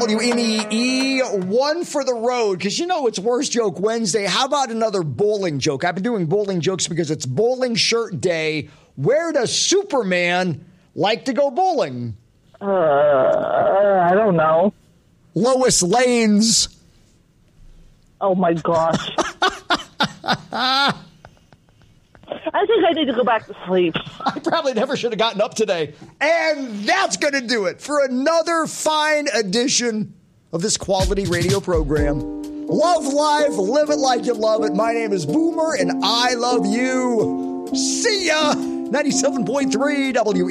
WNEE, one for the road, because it's Worst Joke Wednesday. How about another bowling joke? I've been doing bowling jokes because it's bowling shirt day. Where does Superman like to go bowling? I don't know. Lois Lanes. Oh, my gosh. I think I need to go back to sleep. I probably never should have gotten up today. And that's going to do it for another fine edition of this quality radio program. Love life, live it like you love it. My name is Boomer, and I love you. See ya. 97.3 W.